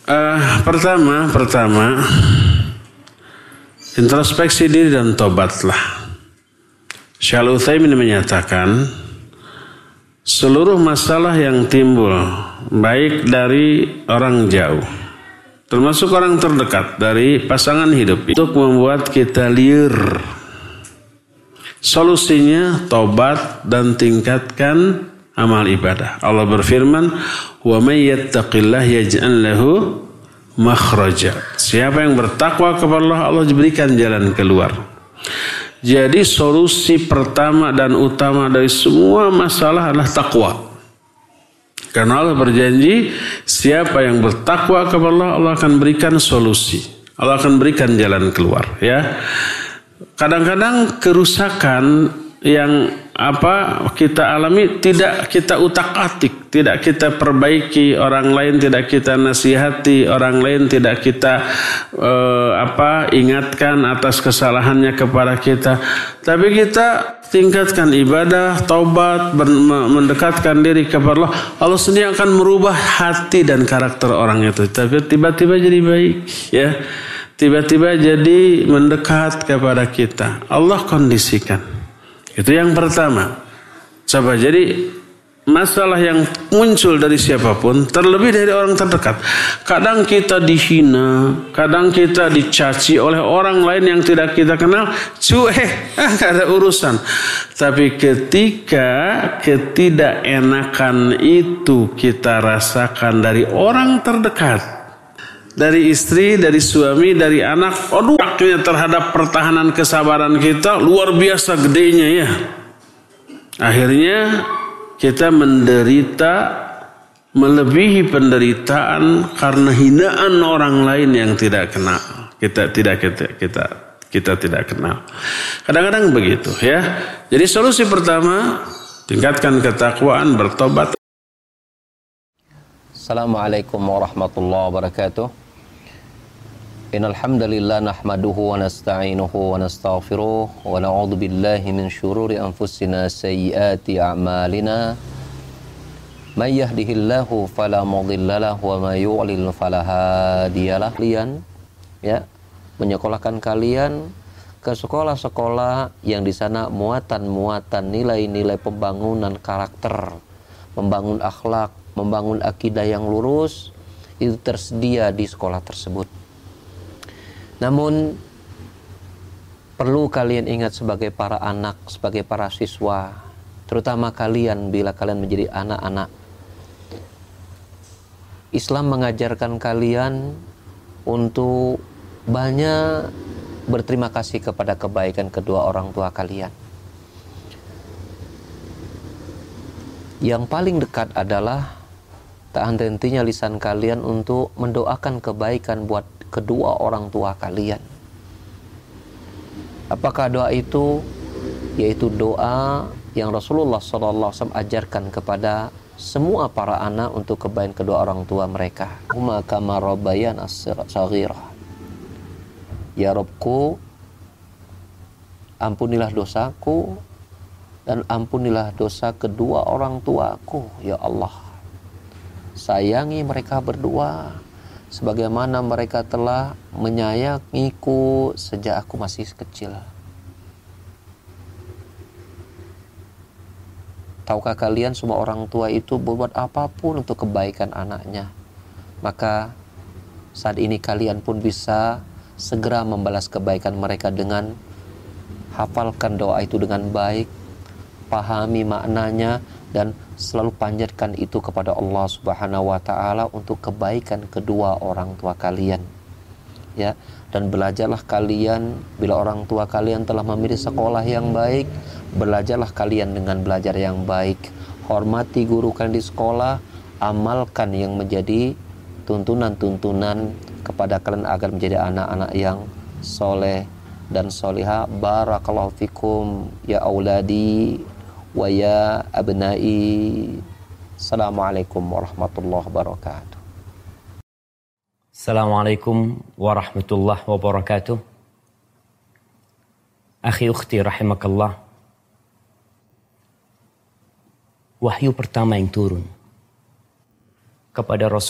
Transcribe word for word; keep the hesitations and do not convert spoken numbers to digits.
Uh, pertama, pertama introspeksi diri dan tobatlah. Syekh Al-Utsaimin menyatakan seluruh masalah yang timbul baik dari orang jauh termasuk orang terdekat dari pasangan hidup untuk membuat kita liar. Solusinya tobat dan tingkatkan amal ibadah. Allah berfirman, "Wa may yattaqillah yaj'al lahu makhraja." Siapa yang bertakwa kepada Allah, Allah diberikan jalan keluar. Jadi solusi pertama dan utama dari semua masalah adalah takwa. Karena Allah berjanji, siapa yang bertakwa kepada Allah, Allah akan berikan solusi. Allah akan berikan jalan keluar, ya. Kadang-kadang kerusakan yang apa kita alami tidak kita utak-atik, tidak kita perbaiki orang lain, tidak kita nasihati orang lain, tidak kita eh, apa ingatkan atas kesalahannya kepada kita, tapi kita tingkatkan ibadah, taubat, mendekatkan diri kepada Allah. Allah sendiri akan merubah hati dan karakter orang itu, tapi tiba-tiba jadi baik, ya. Tiba-tiba jadi mendekat kepada kita. Allah kondisikan. Itu yang pertama. Coba, jadi masalah yang muncul dari siapapun, terlebih dari orang terdekat. Kadang kita dihina, kadang kita dicaci oleh orang lain yang tidak kita kenal. Cuek, ah, gak ada urusan. Tapi ketika ketidakenakan itu kita rasakan dari orang terdekat, dari istri, dari suami, dari anak, aduh, dampaknya terhadap pertahanan kesabaran kita luar biasa gedenya, ya. Akhirnya kita menderita melebihi penderitaan karena hinaan orang lain yang tidak kenal. Kita tidak kita kita kita tidak kenal. Kadang-kadang begitu, ya. Jadi solusi pertama, tingkatkan ketakwaan, bertobat. Assalamualaikum warahmatullahi wabarakatuh. Innal hamdalillah nahmaduhu wa nasta'inuhu wa nastaghfiruh wa na'udzu billahi min syururi anfusina sayyiati a'malina. May yahdihillahu fala mudhillalah wa may yudlil fala hadiyalah. Kalian, ya, menyekolahkan kalian ke sekolah-sekolah yang di sana muatan-muatan nilai-nilai pembangunan karakter, membangun akhlak, membangun akidah yang lurus, itu tersedia di sekolah tersebut. Namun perlu kalian ingat sebagai para anak, sebagai para siswa, terutama kalian bila kalian menjadi anak-anak, Islam mengajarkan kalian untuk banyak berterima kasih kepada kebaikan kedua orang tua kalian. Yang paling dekat adalah tak henti-hentinya lisan kalian untuk mendoakan kebaikan buat kedua orang tua kalian. Apakah doa itu? Yaitu doa yang Rasulullah shallallahu alaihi wasallam ajarkan kepada semua para anak untuk kebaikan kedua orang tua mereka. Huma kama rabbayana shaghira. Ya Rabbku, ampunilah dosaku dan ampunilah dosa kedua orang tuaku, ya Allah. Sayangi mereka berdua sebagaimana mereka telah menyayangiku sejak aku masih kecil. Tahukah kalian semua orang tua itu berbuat apapun untuk kebaikan anaknya? Maka saat ini kalian pun bisa segera membalas kebaikan mereka dengan hafalkan doa itu dengan baik, pahami maknanya, dan selalu panjatkan itu kepada Allah Subhanahu wa taala untuk kebaikan kedua orang tua kalian. Ya, dan belajarlah kalian bila orang tua kalian telah memilih sekolah yang baik, belajarlah kalian dengan belajar yang baik. Hormati guru kalian di sekolah, amalkan yang menjadi tuntunan-tuntunan kepada kalian agar menjadi anak-anak yang soleh dan solihah. Barakallahu fikum ya auladi wa ya abnai. Assalamualaikum warahmatullahi wabarakatuh. Assalamualaikum warahmatullahi wabarakatuh. Akhi ukhti rahimakallah. Wahyu pertama yang turun kepada Rasul